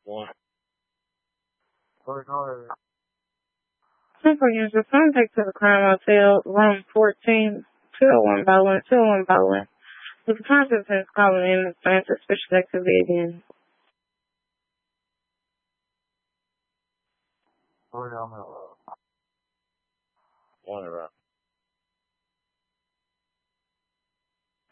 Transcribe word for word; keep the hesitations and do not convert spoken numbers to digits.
One. ten four units, respond back to the Crown Motel, room fourteen, two oh one Baldwin, two oh one Baldwin. The concept is calling in the plan for special activity again. One around.